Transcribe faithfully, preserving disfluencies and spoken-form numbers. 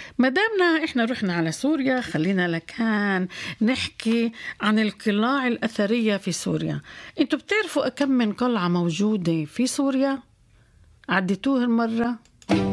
مدامنا إحنا رحنا على سوريا، خلينا لكان نحكي عن القلاع الأثرية في سوريا. أنتوا بتعرفوا كم من قلعة موجودة في سوريا؟ عديتوه المرة؟